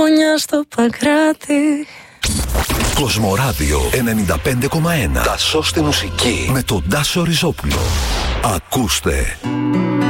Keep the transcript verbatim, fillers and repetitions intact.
γωνιά στο Παγκράτη. Κοσμοράδιο ενενήντα πέντε κόμμα ένα. Τα σώστη μουσική με τον Τάσο Ριζόπουλο. Ακούστε.